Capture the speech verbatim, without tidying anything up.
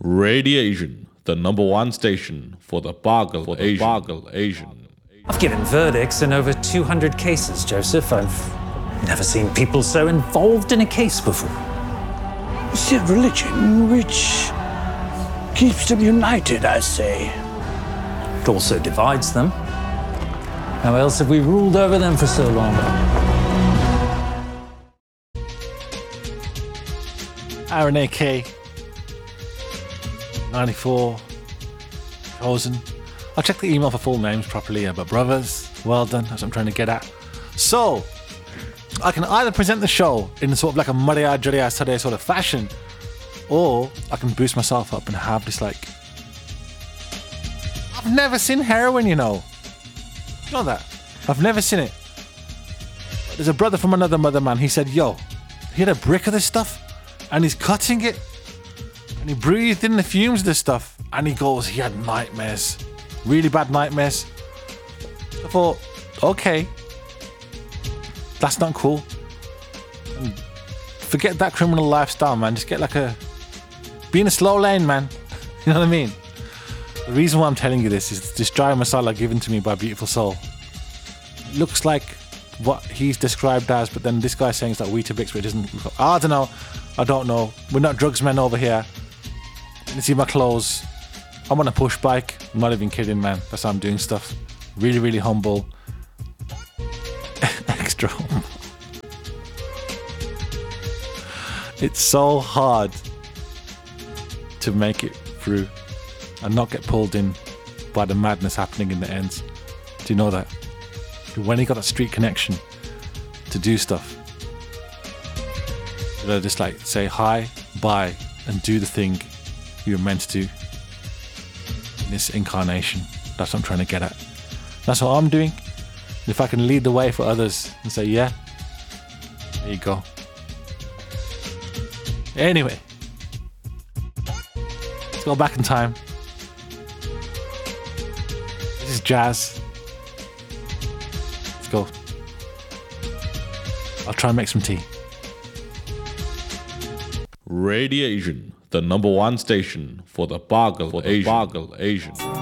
Radiation, the number one station for the Bargle for the Asian. Bargle Asian. I've given verdicts in over two hundred cases, Joseph. I've never seen people so involved in a case before. It's a religion which keeps them united, I say. It also divides them. How else have we ruled over them for so long? Aaron A K ninety-four Chosen. I'll check the email for full names properly, but brothers, well done, that's what I'm trying to get at. So, I can either present the show in sort of like a Maria Julia Sade sort of fashion, or I can boost myself up and have this like... I've never seen heroin, you know. You know that? I've never seen it. There's a brother from another mother, man. He said, yo, he had a brick of this stuff, and he's cutting it, and he breathed in the fumes of this stuff, and he goes, he had nightmares. Really bad nightmares. I thought, okay, that's not cool. And forget that criminal lifestyle, man. Just get like a, be in a slow lane, man. You know what I mean? The reason why I'm telling you this is this dry masala given to me by Beautiful Soul. It looks like what he's described as, but then this guy's saying it's like Weetabix, but it doesn't look, I don't know. I don't know. We're not drugsmen over here. You see my clothes. I'm on a push bike. I'm not even kidding, man. That's how I'm doing stuff. Really, really humble. Extra humble. It's so hard to make it through and not get pulled in by the madness happening in the ends. Do you know that? When you got that street connection to do stuff, you know, just like say hi, bye, and do the thing you were meant to do in this incarnation. That's what I'm trying to get at. That's what I'm doing. If I can lead the way for others and say, yeah, there you go. Anyway, let's go back in time. This is jazz. Let's go. I'll try and make some tea. Radiation, the number one station for the Bargle for the Asian. Bargle Asian.